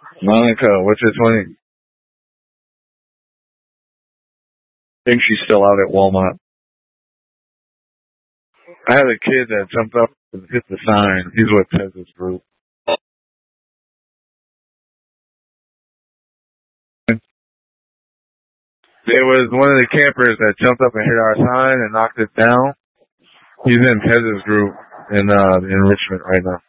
Monica, what's your 20? I think she's still out at Walmart. I had a kid that jumped up and hit the sign. He's with Tez's group. There was one of the campers that jumped up and hit our sign and knocked it down. He's in Tez's group in Richmond right now.